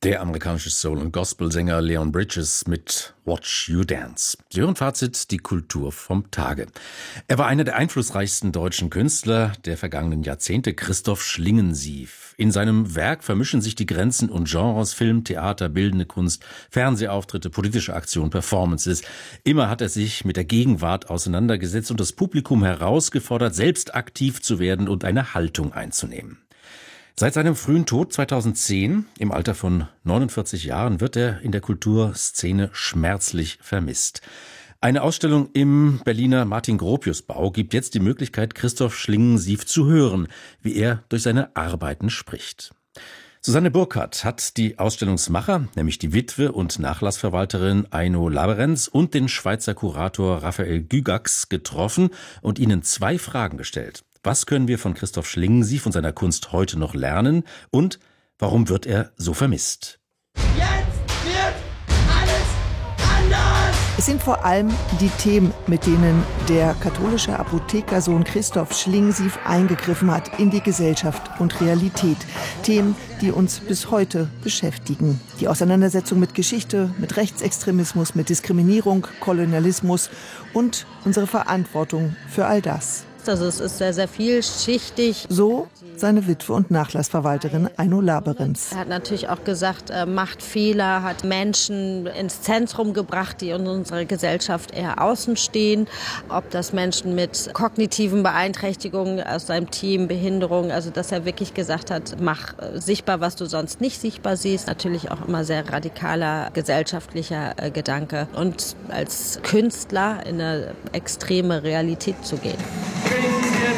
Der amerikanische Soul- und Gospelsänger Leon Bridges mit Watch You Dance. Sie hören Fazit, die Kultur vom Tage. Er war einer der einflussreichsten deutschen Künstler der vergangenen Jahrzehnte, Christoph Schlingensief. In seinem Werk vermischen sich die Grenzen und Genres, Film, Theater, bildende Kunst, Fernsehauftritte, politische Aktionen, Performances. Immer hat er sich mit der Gegenwart auseinandergesetzt und das Publikum herausgefordert, selbst aktiv zu werden und eine Haltung einzunehmen. Seit seinem frühen Tod 2010, im Alter von 49 Jahren, wird er in der Kulturszene schmerzlich vermisst. Eine Ausstellung im Berliner Martin-Gropius-Bau gibt jetzt die Möglichkeit, Christoph Schlingensief zu hören, wie er durch seine Arbeiten spricht. Susanne Burkhardt hat die Ausstellungsmacher, nämlich die Witwe und Nachlassverwalterin Aino Laberenz und den Schweizer Kurator Raphael Gygax getroffen und ihnen 2 Fragen gestellt. Was können wir von Christoph Schlingensief und seiner Kunst heute noch lernen? Und warum wird er so vermisst? Jetzt wird alles anders! Es sind vor allem die Themen, mit denen der katholische Apothekersohn Christoph Schlingensief eingegriffen hat in die Gesellschaft und Realität. Themen, die uns bis heute beschäftigen. Die Auseinandersetzung mit Geschichte, mit Rechtsextremismus, mit Diskriminierung, Kolonialismus und unsere Verantwortung für all das. Also es ist sehr, sehr vielschichtig. So seine Witwe und Nachlassverwalterin Aino Laberenz. Er hat natürlich auch gesagt, macht Fehler, hat Menschen ins Zentrum gebracht, die in unserer Gesellschaft eher außen stehen. Ob das Menschen mit kognitiven Beeinträchtigungen aus seinem Team, Behinderung, also dass er wirklich gesagt hat, mach sichtbar, was du sonst nicht sichtbar siehst. Natürlich auch immer sehr radikaler gesellschaftlicher Gedanke. Und als Künstler in eine extreme Realität zu gehen.